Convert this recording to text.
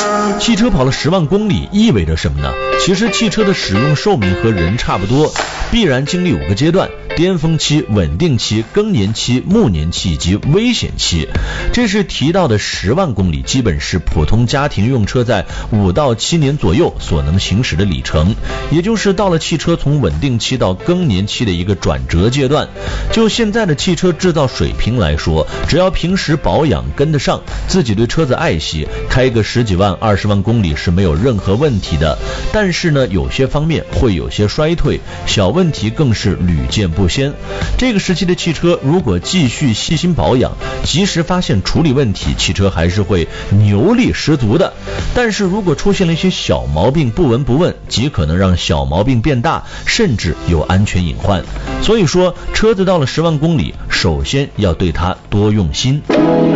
汽车跑了10万公里意味着什么呢？其实汽车的使用寿命和人差不多，必然经历5个阶段：巅峰期、稳定期、更年期、暮年期以及危险期。这是提到的10万公里，基本是普通家庭用车在5到7年左右所能行驶的里程，也就是到了汽车从稳定期到更年期的一个转折阶段。就现在的汽车制造水平来说，只要平时保养跟得上，自己对车子爱惜，开个10几万、20万公里是没有任何问题的。但是呢，有些方面会有些衰退，小问题更是屡见不鲜。这个时期的汽车如果继续细心保养，及时发现处理问题，汽车还是会牛力十足的。但是如果出现了一些小毛病，不闻不问，极可能让小毛病变大，甚至有安全隐患。所以说，车子到了10万公里，首先要对它多用心。